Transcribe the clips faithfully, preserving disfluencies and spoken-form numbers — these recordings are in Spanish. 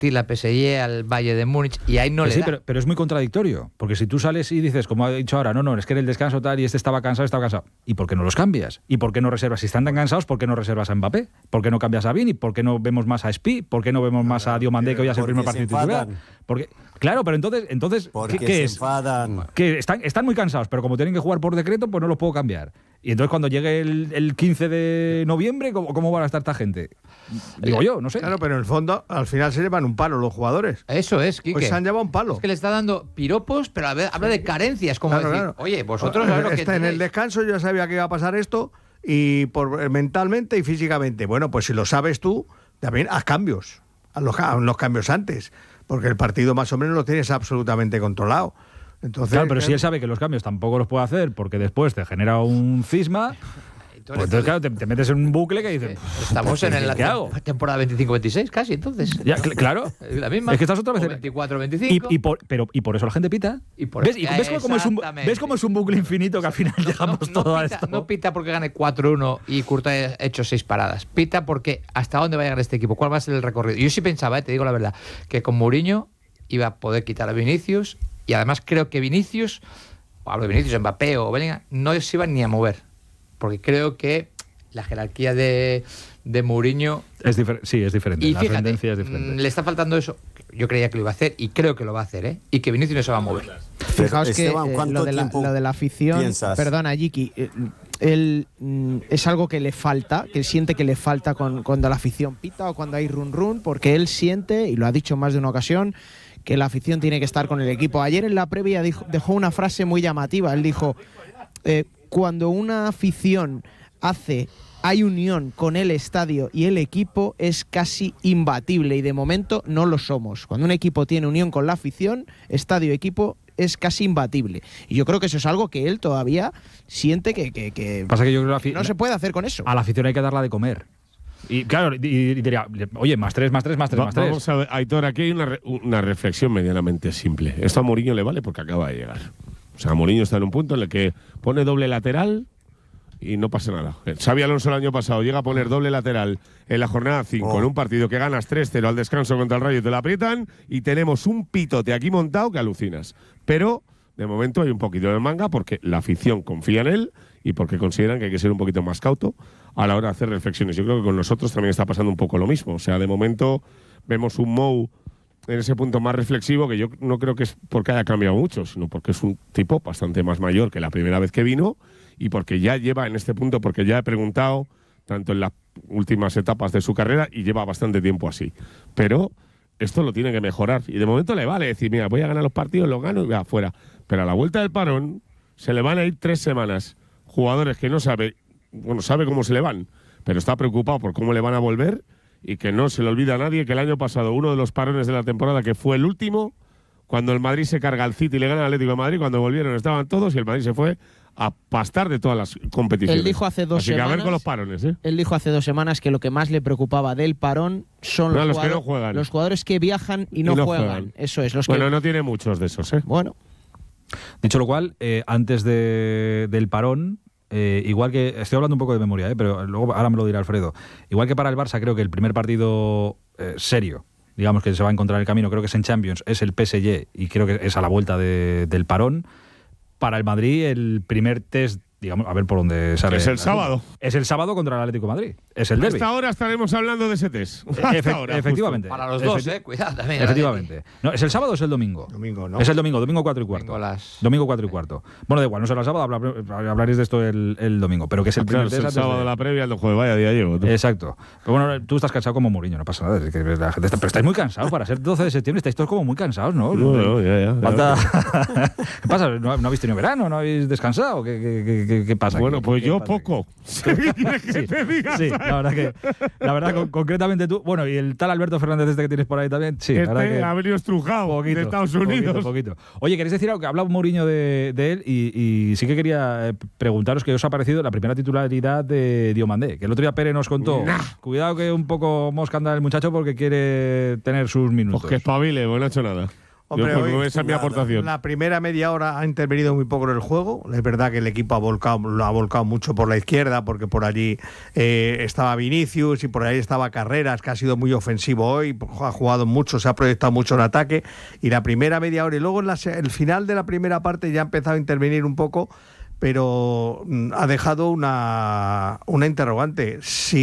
la P S G al Bayern de Múnich y ahí no que le sí, da. Pero, pero es muy contradictorio, porque si tú sales y dices, como ha dicho ahora, no, no, es que en el descanso tal y este estaba cansado, estaba cansado. ¿Y por qué no los cambias? ¿Y por qué no reservas? Si están tan cansados, ¿por qué no reservas a Mbappé? ¿Por qué no cambias a Vini? ¿Por qué no vemos más a Spi? ¿Por qué no vemos más a Diomandé, que hoy es el primer partido titular? Porque, claro, pero entonces, entonces ¿qué, qué se es? Enfadan. Que están, están muy cansados, pero como tienen que jugar por decreto, pues no los puedo cambiar. Y entonces cuando llegue el, el quince de noviembre, ¿cómo, ¿cómo van a estar esta gente? Digo yo, no sé. Claro, pero en el fondo, al final se llevan un palo los jugadores. Eso es, Quique. Pues se han llevado un palo. Es que le está dando piropos, pero a ver, habla de carencias, como Claro, decir, claro. oye, vosotros sabéis lo que Está en tenéis. el descanso, yo ya sabía que iba a pasar esto, y por mentalmente y físicamente. Bueno, pues si lo sabes tú, también haz cambios. Haz los, haz los cambios antes, porque el partido más o menos lo tienes absolutamente controlado. Entonces, claro, pero claro, si él sabe que los cambios tampoco los puede hacer porque después te genera un cisma, pues entonces claro, te, te metes en un bucle que dices, estamos en la ¿qué hago? temporada veinticinco veintiséis casi, entonces. Ya, cl- claro. La misma. Es que estás otra vez O en- veinticuatro Y, veinticinco. y por, pero, y por eso la gente pita. Y por- ¿Ves, y ves, cómo, cómo es un, Exactamente. ¿Ves cómo es un bucle infinito que al final llegamos no, todo a pita, esto? no pita porque gane cuatro uno y Courtois haya hecho seis paradas. Pita porque hasta dónde va a llegar este equipo, cuál va a ser el recorrido. Yo sí pensaba, eh, te digo la verdad, que con Mourinho iba a poder quitar a Vinicius y además creo que Vinicius, o hablo de Vinicius, Mbappé o Bellingham, no se iban ni a mover. Porque creo que la jerarquía de, de Mourinho... Es difer- sí, es diferente. Y la fíjate, tendencia es diferente. mm, le está faltando eso. Yo creía que lo iba a hacer y creo que lo va a hacer, ¿eh? Y que Vinicius no se va a mover. Esteban, Fijaos que eh, ¿cuánto lo, de la, tiempo lo de la afición, piensas? perdona, Yiki, eh, él mm, es algo que le falta, que siente que le falta con, cuando la afición pita o cuando hay run run, porque él siente, y lo ha dicho en más de una ocasión, que la afición tiene que estar con el equipo. Ayer en la previa dijo, dejó una frase muy llamativa. Él dijo, eh, cuando una afición hace... hay unión con el estadio y el equipo, es casi imbatible y de momento no lo somos. Cuando un equipo tiene unión con la afición, estadio-equipo, es casi imbatible. Y yo creo que eso es algo que él todavía siente que, que, que, Pasa que yo creo que la no afi- se puede hacer con eso. a la afición hay que darla de comer. Y claro, y, y diría, oye, más tres, más tres, más tres, Va- más tres. Vamos a ver, Aitor, aquí hay una, re- una reflexión medianamente simple. Esto a Mourinho le vale porque acaba de llegar. O sea, Mourinho está en un punto en el que pone doble lateral y no pasa nada. Xabi Alonso el año pasado llega a poner doble lateral en la jornada cinco, Oh. en un partido que ganas tres cero al descanso contra el Rayo y te la aprietan, y tenemos un pitote aquí montado que alucinas. Pero, de momento, hay un poquito de manga porque la afición confía en él y porque consideran que hay que ser un poquito más cauto a la hora de hacer reflexiones. Yo creo que con nosotros también está pasando un poco lo mismo. O sea, de momento vemos un Mou en ese punto más reflexivo, que yo no creo que es porque haya cambiado mucho, sino porque es un tipo bastante más mayor que la primera vez que vino y porque ya lleva en este punto, porque ya he preguntado tanto en las últimas etapas de su carrera y lleva bastante tiempo así. Pero esto lo tiene que mejorar y de momento le vale decir, mira, voy a ganar los partidos, los gano y voy afuera. Pero a la vuelta del parón se le van a ir tres semanas jugadores que no sabe, bueno, sabe cómo se le van, pero está preocupado por cómo le van a volver. Y que no se le olvida a nadie que el año pasado, uno de los parones de la temporada, que fue el último, cuando el Madrid se carga al City y le gana al Atlético de Madrid, cuando volvieron estaban todos y el Madrid se fue a pastar de todas las competiciones. Él dijo hace dos Así semanas. que a ver con los parones, ¿eh? Él dijo hace dos semanas que lo que más le preocupaba del parón son No, los, los que jugador- no juegan. los jugadores que viajan y no, Y no juegan. juegan. Eso es, los Bueno, que. no tiene muchos de esos, ¿eh? Bueno, Dicho lo cual, eh, antes de, del parón, eh, igual que, estoy hablando un poco de memoria, eh, pero luego ahora me lo dirá Alfredo, igual que para el Barça creo que el primer partido eh, serio, digamos que se va a encontrar en el camino, creo que es en Champions, es el P S G y creo que es a la vuelta de, del parón. Para el Madrid el primer test, digamos, a ver por dónde sale. Es el sábado. Es el sábado contra el Atlético de Madrid, es el derbi. Hasta ahora estaremos hablando de ese test. Hasta Efe- ahora, efectivamente. Para los dos, Efecti- eh, cuidado también. Efectivamente. No, ¿es el sábado o es el domingo? Domingo, ¿no? Es el domingo, domingo cuatro y cuarto. Domingo a las- Domingo cuatro y cuarto. Bueno, da igual, no será el sábado, hablar- hablaréis de esto el, el domingo, pero que es el Claro, primer es test el antes sábado de- de la previa, el jueves, vaya día llevo. tú. Exacto. Pero bueno, tú estás cansado como Mourinho, no pasa nada. Es que la gente está- pero estáis muy cansados para ser doce de septiembre, estáis todos como muy cansados, ¿no? No, no, ya, ya. Falta- ¿Qué pasa? ¿No, no habéis tenido verano? ¿No habéis descansado? ¿Qué, qué, qué- qué- qué pasa? Bueno, ¿Qué- pues qué yo pasa aquí? poco. ¿Qué quieres que Sí, te diga? sí, la verdad que, la verdad, con- concretamente tú, bueno, y el tal Alberto Fernández este que tienes por ahí también, sí, la verdad Este que ha venido estrujado poquito, de Estados poquito, Unidos. poquito. Oye, ¿queréis decir algo? Que ha hablado Mourinho de, de él y, y sí que quería eh, preguntaros qué os ha parecido la primera titularidad de Diomandé, que el otro día Pérez nos contó. Nah. Cuidado que un poco mosca anda el muchacho porque quiere tener sus minutos. Pues que espabile, pues no ha hecho nada. Hombre, Yo, pues, hoy, esa es mi la, aportación. La primera media hora ha intervenido muy poco en el juego. Es verdad que el equipo ha volcado, lo ha volcado mucho por la izquierda, porque por allí eh, estaba Vinicius y por ahí estaba Carreras, que ha sido muy ofensivo hoy, ha jugado mucho, se ha proyectado mucho en ataque. Y la primera media hora, y luego en la, el final de la primera parte ya ha empezado a intervenir un poco, pero mm, ha dejado una, una interrogante.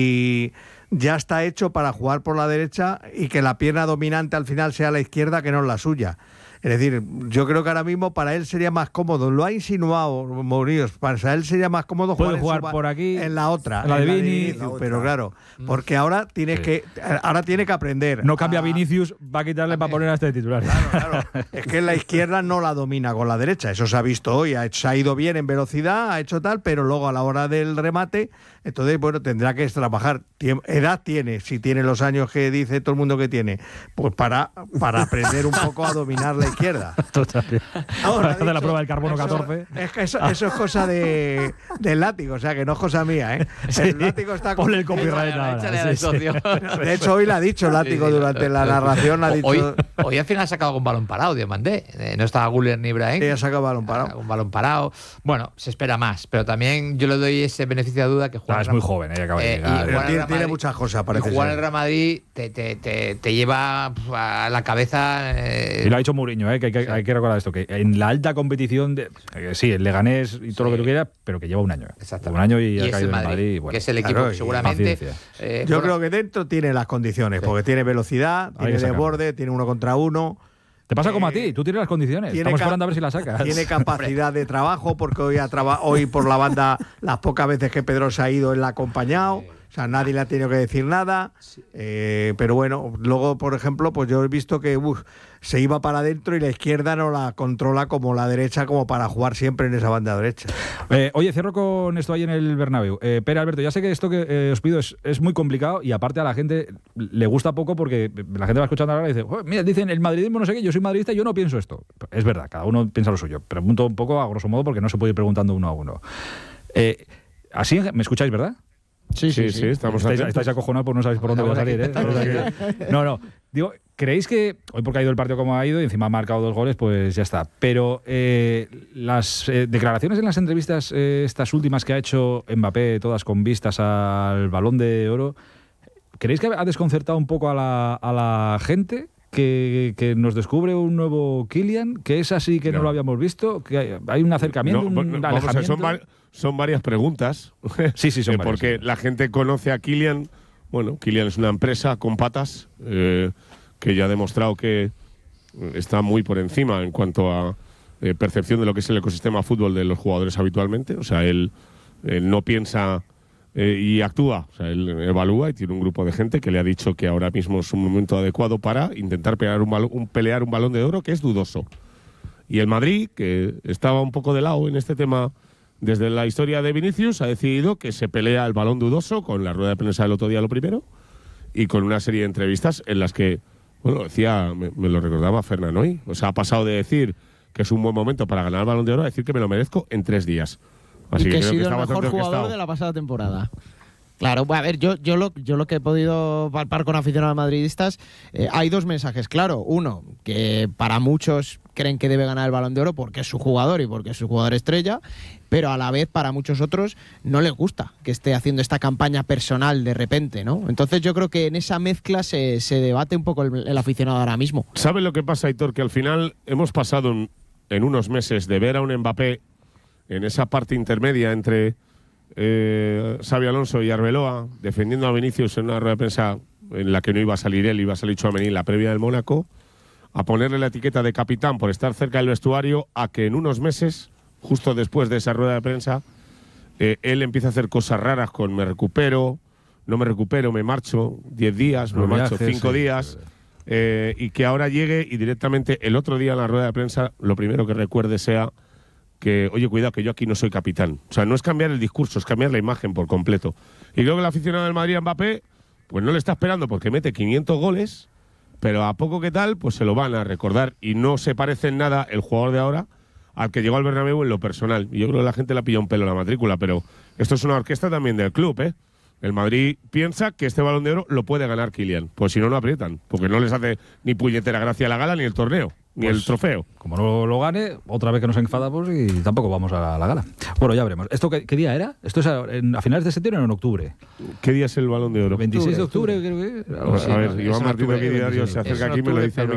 Si ya está hecho para jugar por la derecha y que la pierna dominante al final sea la izquierda, que no es la suya. Es decir, yo creo que ahora mismo para él sería más cómodo, lo ha insinuado Mourinho, para él sería más cómodo Puede jugar, jugar en, su, por aquí, en la otra, en la de en Vini, Vinicius, pero claro, porque ahora tienes Sí. que ahora tiene que aprender. No cambia a- Vinicius, va a quitarle para poner a este titular. Claro, claro. Es que la izquierda no la domina con la derecha. Eso se ha visto hoy. Ha, hecho- se ha ido bien en velocidad, ha hecho tal, pero luego a la hora del remate, entonces, bueno, tendrá que trabajar. Tiem- edad tiene, si tiene los años que dice todo el mundo que tiene, pues para, para aprender un poco a dominar la izquierda. Total. Ahora, Hace la dicho, prueba del carbono eso- catorce. Es que eso, eso es cosa de, del látigo, o sea, que no es cosa mía, ¿eh? El látigo está con- Ponle el copyright Échale, ahora. échale sí, al sí. socio. De hecho, hoy lo ha dicho el látigo Sí, sí, durante la narración. Ha dicho, Hoy, hoy al final ha sacado un balón parado, Diamandé. Eh, no estaba Guller ni Ibrahim. Sí, ha sacado balón Ha parado. sacado Un balón parado. Bueno, se espera más, pero también yo le doy ese beneficio de duda que juega. Ah, es muy joven, eh, acaba de Eh, llegar. y Pero jugar en el tiene, Real tiene Madrid- muchas cosas, y parece jugar en el ser. Real Madrid te, te, te, te lleva pf, a la cabeza. eh, Y lo ha dicho Mourinho, ¿eh? que, hay que, Sí. hay que recordar esto, que en la alta competición, de, eh, sí, el Leganés y todo lo que tú quieras, pero que lleva un año. ¿eh? Exactamente. Un año y, Y ha es caído el en Madrid, Madrid. y bueno. que es el equipo Claro, que y seguramente. paciencia. eh, Yo bueno, creo que dentro tiene las condiciones, Sí. porque tiene velocidad, Hay tiene que sacarlo. desborde, tiene uno contra uno. Te pasa como a eh, ti, tú tienes las condiciones. tiene Estamos ca- esperando a ver si las sacas. Tiene capacidad de trabajo, porque hoy, ha traba- hoy por la banda, las pocas veces que Pedro se ha ido, él la ha acompañado. O sea, nadie le ha tenido que decir nada. Eh, pero bueno, luego, por ejemplo, pues yo he visto que uf, se iba para adentro y la izquierda no la controla como la derecha, como para jugar siempre en esa banda derecha. Eh, oye, cierro con esto ahí en el Bernabéu. Eh, Pere, Alberto, ya sé que esto que eh, os pido es, es muy complicado y aparte a la gente le gusta poco porque la gente va escuchando ahora y dice, "Joder, mira, dicen el madridismo no sé qué, yo soy madridista y yo no pienso esto". Es verdad, cada uno piensa lo suyo. Pregunto un poco a grosso modo porque no se puede ir preguntando uno a uno. Eh, así, ¿me escucháis, verdad? Sí, sí, sí, estamos estáis, atentos. estáis acojonados por no sabéis por dónde va a salir, ¿eh? Estamos aquí. No, no. Digo, ¿creéis que hoy porque ha ido el partido como ha ido y encima ha marcado dos goles, pues ya está? Pero eh, las eh, declaraciones en las entrevistas, eh, estas últimas que ha hecho Mbappé, todas con vistas al Balón de Oro, ¿creéis que ha desconcertado un poco a la, a la gente? Que, que nos descubre un nuevo Kylian, que es así que no, No. lo habíamos visto, que hay, hay un acercamiento, No, un bueno, vamos a ver, alejamiento. son, var- son varias preguntas. Sí, sí, son Eh, varias, Porque sí. la gente conoce a Kylian. Bueno, Kylian es una empresa con patas eh, que ya ha demostrado que está muy por encima en cuanto a eh, percepción de lo que es el ecosistema fútbol de los jugadores habitualmente. O sea, él, él no piensa eh, y actúa. O sea, él evalúa y tiene un grupo de gente que le ha dicho que ahora mismo es un momento adecuado para intentar pelear un, balón, un, pelear un balón de oro que es dudoso. Y el Madrid, que estaba un poco de lado en este tema desde la historia de Vinicius, ha decidido que se pelea el balón dudoso con la rueda de prensa del otro día lo primero y con una serie de entrevistas en las que, bueno, decía, me, me lo recordaba Fernando hoy, o sea, ha pasado de decir que es un buen momento para ganar el balón de oro a decir que me lo merezco en tres días. Así y que, que ha creo que sido está el bastante mejor jugador orquestado. de la pasada temporada. Claro, bueno, a ver, yo, yo, lo, yo lo que he podido palpar con aficionados madridistas, eh, hay dos mensajes, claro. Uno, que para muchos creen que debe ganar el Balón de Oro porque es su jugador y porque es su jugador estrella, pero a la vez para muchos otros no les gusta que esté haciendo esta campaña personal de repente, ¿no? Entonces yo creo que en esa mezcla se, se debate un poco el, el aficionado ahora mismo. ¿Sabes lo que pasa, Aitor? Que al final hemos pasado en, en unos meses de ver a un Mbappé en esa parte intermedia entre eh, Xabi Alonso y Arbeloa, defendiendo a Vinicius en una rueda de prensa en la que no iba a salir él, iba a salir Tchouaméni en la previa del Mónaco, a ponerle la etiqueta de capitán por estar cerca del vestuario, a que en unos meses, justo después de esa rueda de prensa, eh, él empieza a hacer cosas raras con me recupero, no me recupero, me marcho diez días, me Los marcho viajes, cinco sí. días, eh, y que ahora llegue y directamente el otro día en la rueda de prensa lo primero que recuerde sea que, oye, cuidado, que yo aquí no soy capitán. O sea, no es cambiar el discurso, es cambiar la imagen por completo. Y creo que el aficionado del Madrid a Mbappé, pues no le está esperando porque mete quinientos goles, pero a poco que tal, pues se lo van a recordar. Y no se parece en nada el jugador de ahora al que llegó al Bernabéu en lo personal. Y yo creo que la gente le ha pillado un pelo la matrícula, pero esto es una orquesta también del club, ¿eh? El Madrid piensa que este Balón de Oro lo puede ganar Kylian. Pues si no, no aprietan, porque no les hace ni puñetera gracia la gala ni el torneo. ni Pues, el trofeo. Como no lo gane, otra vez que nos enfadamos y tampoco vamos a la, la gala. Bueno, ya veremos. ¿Esto qué, qué día era? ¿Esto es a, en, a finales de septiembre o en octubre? ¿Qué día es el Balón de Oro? veintiséis de octubre, creo que. Algo A así, ver, ¿no? Iván Es en Martínez octubre, Diario se es en acerca aquí y me lo octubre, dice al pero